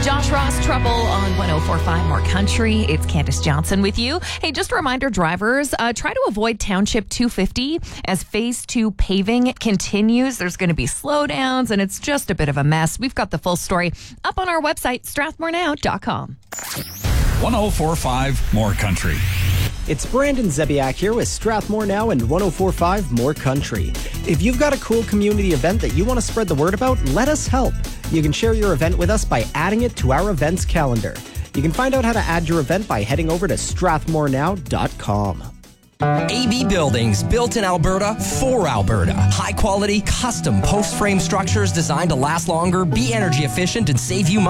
Josh Ross, Trouble on 104.5 More Country. It's Candace Johnson with you. Hey, just a reminder, drivers, try to avoid Township 250 as Phase 2 paving continues. There's going to be slowdowns, and it's just a bit of a mess. We've got the full story up on our website, strathmorenow.com. 104.5 More Country. It's Brandon Zebiak here with Strathmore Now and 104.5 More Country. If you've got a cool community event that you want to spread the word about, let us help. You can share your event with us by adding it to our events calendar. You can find out how to add your event by heading over to strathmorenow.com. AB Buildings, built in Alberta for Alberta. High quality, custom post frame structures designed to last longer, be energy efficient, and save you money.